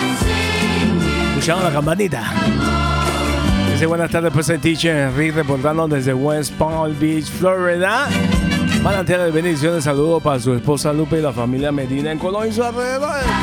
Escuchamos la campanita. Dice buenas tardes, pues el teacher Enrique reportando desde West Palm Beach, Florida. Manantial de bendiciones, saludos para su esposa Lupe y la familia Medina en Colón y su alrededor.